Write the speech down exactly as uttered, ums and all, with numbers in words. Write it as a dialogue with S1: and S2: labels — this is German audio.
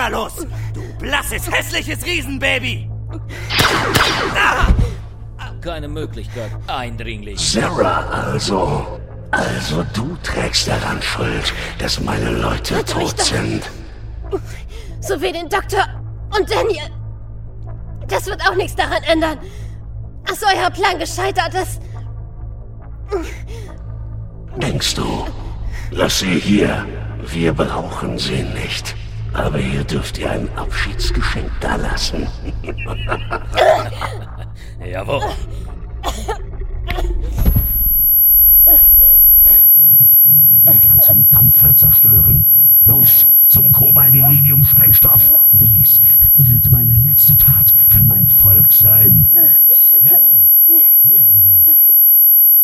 S1: Sarah los! Du blasses, hässliches Riesenbaby!
S2: Keine Möglichkeit, Eindringling.
S3: Sarah also. Also du trägst daran Schuld, dass meine Leute
S4: Warte mich
S3: tot
S4: doch.
S3: sind.
S4: So wie den Doktor und Daniel. Das wird auch nichts daran ändern. Ist euer Plan gescheitert ist?
S3: Denkst du? Lass sie hier. Wir brauchen sie nicht. Aber hier dürft ihr ein Abschiedsgeschenk dalassen.
S2: Jawohl.
S3: Ich werde den ganzen Dampfer zerstören. Los, zum Kobaldelinium-Sprengstoff. Dies wird meine letzte Tat für mein Volk sein.
S5: Jawohl. Hier entlang.